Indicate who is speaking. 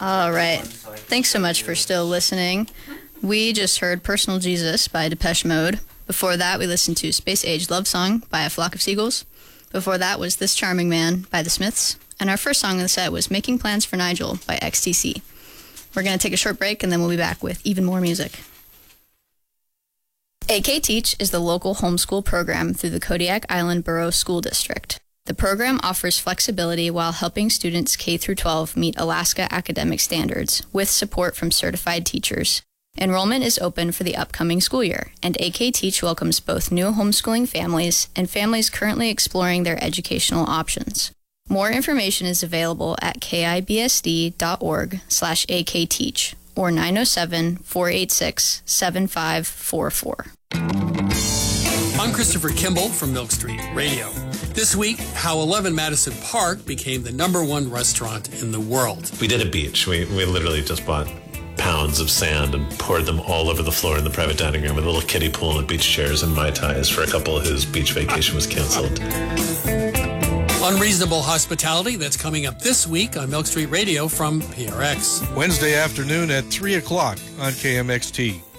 Speaker 1: All right. Thanks so much for still listening. We just heard Personal Jesus by Depeche Mode. Before that, we listened to Space Age Love Song by A Flock of Seagulls. Before that was This Charming Man by The Smiths. And our first song in the set was Making Plans for Nigel by XTC. We're going to take a short break, and then we'll be back with even more music. AK Teach is the local homeschool program through the Kodiak Island Borough School District. The program offers flexibility while helping students K-12 meet Alaska academic standards with support from certified teachers. Enrollment is open for the upcoming school year, and AK Teach welcomes both new homeschooling families and families currently exploring their educational options. More information is available at kibsd.org/akteach or 907-486-7544.
Speaker 2: I'm Christopher Kimball from Milk Street Radio. This week, how 11 Madison Park became the #1 restaurant in the world.
Speaker 3: We did a beach. We literally just bought pounds of sand and poured them all over the floor in the private dining room with a little kiddie pool and beach chairs and Mai Tais for a couple whose beach vacation was canceled.
Speaker 2: Unreasonable Hospitality, that's coming up this week on Milk Street Radio from PRX.
Speaker 4: Wednesday afternoon at 3 o'clock on KMXT.